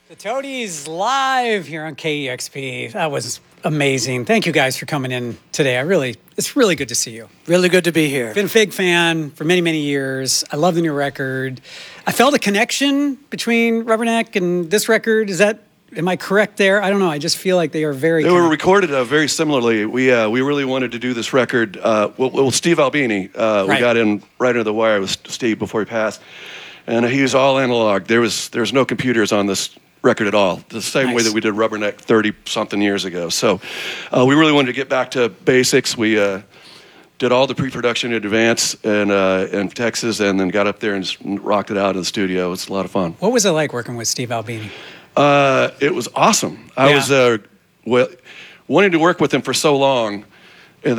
The Toadies live here on KEXP. That was amazing. Thank you guys for coming in today. It's really good to see you. Really good to be here. Been a big fan for many, many years. I love the new record. I felt a connection between Rubberneck and this record. Am I correct there? I don't know. I just feel like they are very. They were recorded very similarly. We really wanted to do this record. Well, Steve Albini, Right. we got in right under the wire with Steve before he passed, and he was all analog. There was no computers on this record at all. The same way Nice. that we did Rubberneck 30-something years ago. So we really wanted to get back to basics. We did all the pre-production in advance in Texas, and then got up there and just rocked it out in the studio. It was a lot of fun. What was it like working with Steve Albini? It was awesome. I was wanting to work with him for so long.